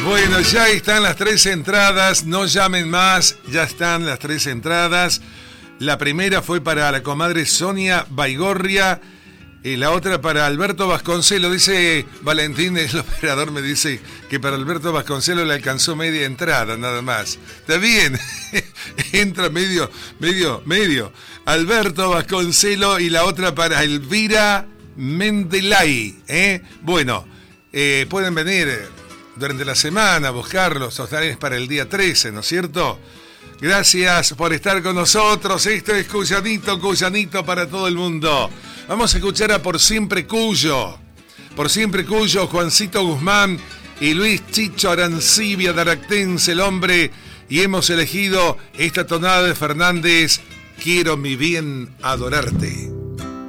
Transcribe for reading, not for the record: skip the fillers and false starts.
Bueno, ya están las 3 entradas, no llamen más, ya están las 3 entradas. La primera fue para la comadre Sonia Baigorria y la otra para Alberto Vasconcelos. Dice Valentín, el operador me dice que para Alberto Vasconcelos le alcanzó media entrada, nada más. Está bien, entra medio. Alberto Vasconcelos y la otra para Elvira Mendelay. Bueno, pueden venir durante la semana a buscarlos, es para el día 13, ¿no es cierto? Gracias por estar con nosotros. Esto es Cuyanito para todo el mundo. Vamos a escuchar a Por Siempre Cuyo. Por Siempre Cuyo, Juancito Guzmán y Luis Chicho Arancibia de Aractense, el hombre. Y hemos elegido esta tonada de Fernández, Quiero mi bien adorarte.